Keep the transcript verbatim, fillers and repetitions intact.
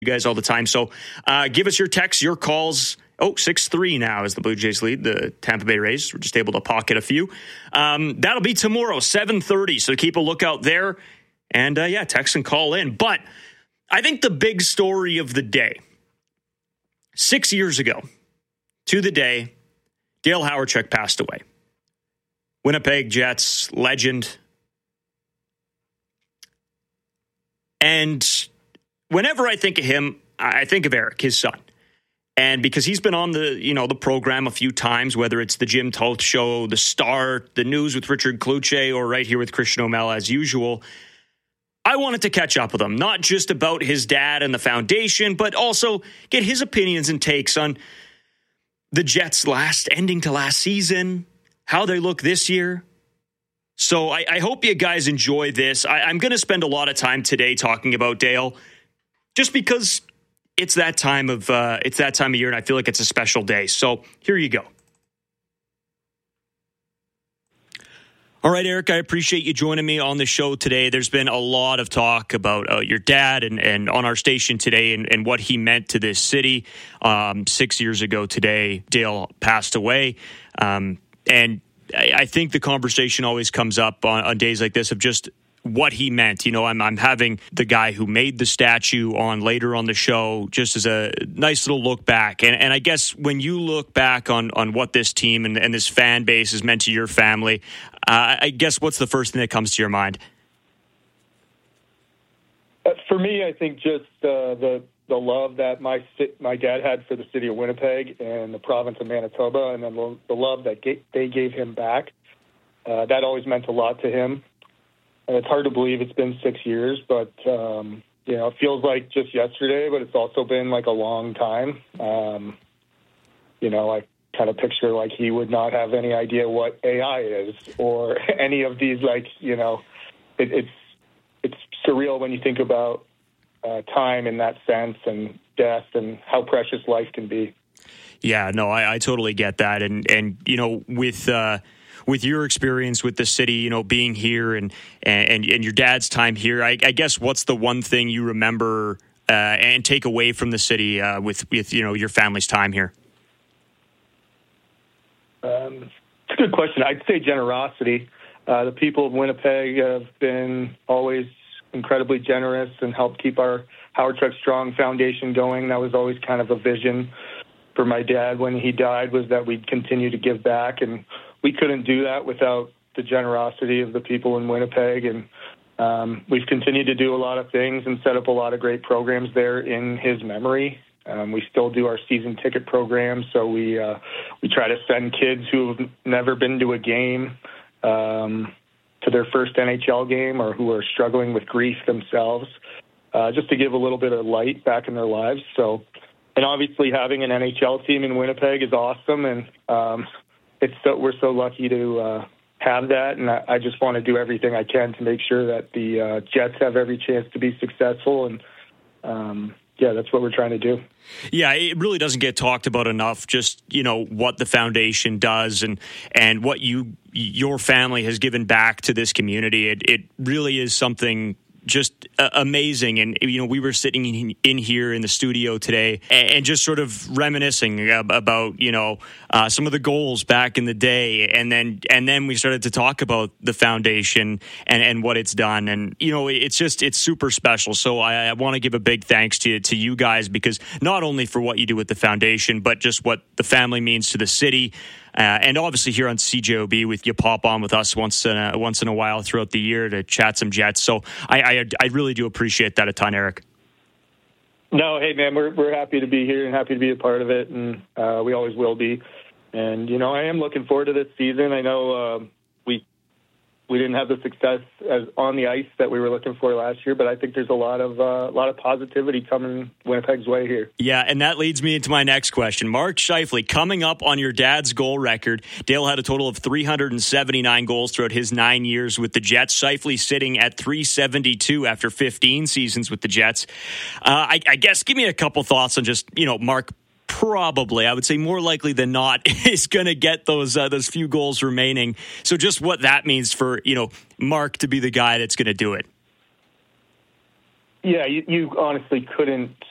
you guys all the time. So uh, give us your texts, your calls. Oh, six three now as the Blue Jays lead the Tampa Bay Rays. We're just able to pocket a few. Um, that'll be tomorrow, seven thirty. So keep a lookout there. And uh, yeah, text and call in. But I think the big story of the day, six years ago to the day, Dale Hawerchuk passed away. Winnipeg Jets legend. And whenever I think of him, I think of Eric, his son. And because he's been on the, you know, the program a few times, whether it's the Jim Toth Show, the Start, the News with Richard Kluche, or right here with Christian O'Mell as usual, I wanted to catch up with him, not just about his dad and the foundation, but also get his opinions and takes on the Jets' last ending to last season, how they look this year. So I, I hope you guys enjoy this. I, I'm going to spend a lot of time today talking about Dale, just because it's that time of uh, it's that time of year, and I feel like it's a special day. So here you go. All right, Eric, I appreciate you joining me on the show today. There's been a lot of talk about uh, your dad and, and on our station today and, and what he meant to this city. Um, six years ago today, Dale passed away. Um, and I, I think the conversation always comes up on, on days like this of just what he meant. You know, I'm, I'm having the guy who made the statue on later on the show just as a nice little look back. And, and I guess when you look back on, on what this team and, and this fan base has meant to your family, uh, I guess what's the first thing that comes to your mind? Uh, for me, I think just uh, the the love that my my dad had for the city of Winnipeg and the province of Manitoba, and then the, the love that ga- they gave him back. Uh, that always meant a lot to him. And it's hard to believe it's been six years, but, um, you know, it feels like just yesterday, but it's also been like a long time. Um, you know, I kind of picture like he would not have any idea what A I is or any of these, like, you know, it, it's it's surreal when you think about uh, time in that sense and death and how precious life can be. Yeah, no, I, I totally get that. And, and you know, with... Uh With your experience with the city, you know, being here and and, and your dad's time here, I, I guess what's the one thing you remember uh, and take away from the city uh, with, with, you know, your family's time here? Um, it's a good question. I'd say generosity. Uh, the people of Winnipeg have been always incredibly generous and helped keep our Hawerchuk Strong Foundation going. That was always kind of a vision for my dad when he died, was that we'd continue to give back, and we couldn't do that without the generosity of the people in Winnipeg. And um, we've continued to do a lot of things and set up a lot of great programs there in his memory. Um, we still do our season ticket program, so we uh, we try to send kids who have never been to a game um, to their first N H L game, or who are struggling with grief themselves, uh, just to give a little bit of light back in their lives. So, and obviously having an N H L team in Winnipeg is awesome, and um, it's so we're so lucky to uh, have that. And I, I just want to do everything I can to make sure that the uh, Jets have every chance to be successful. And um, yeah, that's what we're trying to do. Yeah, it really doesn't get talked about enough, just, you know, what the foundation does and and what you your family has given back to this community. It it really is something just uh, amazing. And, you know, we were sitting in, in here in the studio today and, and just sort of reminiscing about, you know, uh, some of the goals back in the day. And then and then we started to talk about the foundation and, and what it's done. And, you know, it's just it's super special. So I, I want to give a big thanks to, to you guys, because not only for what you do with the foundation, but just what the family means to the city. Uh, and obviously here on C J O B, with you pop on with us once in a, once in a while throughout the year to chat some Jets. So I, I I really do appreciate that a ton, Eric. No, hey man, we're we're happy to be here and happy to be a part of it, and uh, we always will be. And you know, I am looking forward to this season. I know uh, we we didn't have the success as on the ice that we were looking for last year, but I think there's a lot of uh, a lot of positivity coming Winnipeg's way here. Yeah, and that leads me into my next question. Mark Scheifele, coming up on your dad's goal record. Dale had a total of three hundred seventy-nine goals throughout his nine years with the Jets. Scheifele sitting at three seventy-two after fifteen seasons with the Jets. Uh, I, I guess give me a couple thoughts on just, you know, Mark probably, I would say more likely than not, is going to get those uh, those few goals remaining. So just what that means for, you know, Mark to be the guy that's going to do it. Yeah, you, you honestly couldn't